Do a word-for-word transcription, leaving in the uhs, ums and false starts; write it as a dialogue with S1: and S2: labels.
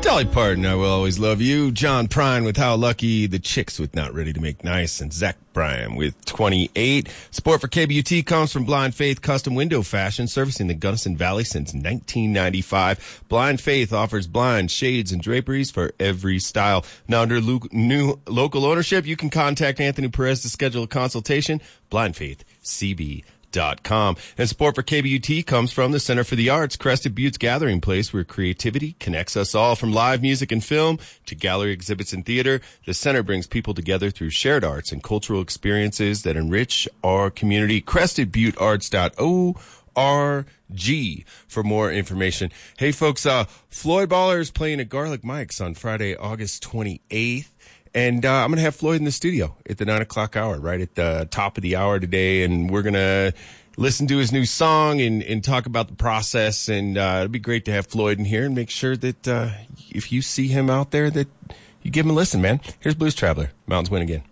S1: Dolly Parton, I Will Always Love You. John Prine with How Lucky. The Chicks with Not Ready to Make Nice. And Zach Bryan with twenty-eight. Support for K B U T comes from Blind Faith Custom Window Fashion, servicing the Gunnison Valley since nineteen ninety-five. Blind Faith offers blinds, shades, and draperies for every style. Now, under lo- new local ownership, you can contact Anthony Perez to schedule a consultation. blind faith c b dot com. And support for K B U T comes from the Center for the Arts, Crested Butte's gathering place where creativity connects us all. From live music and film to gallery exhibits and theater, the center brings people together through shared arts and cultural experiences that enrich our community. crested butte arts dot org for more information. Hey, folks, uh, Floyd Baller is playing at Garlic Mike's on Friday, August twenty-eighth. And uh, I'm going to have Floyd in the studio at the nine o'clock hour, right at the top of the hour today. And we're going to listen to his new song and, and talk about the process. And uh, it'd be great to have Floyd in here and make sure that uh, if you see him out there, that you give him a listen, man. Here's Blues Traveler. Mountains win again.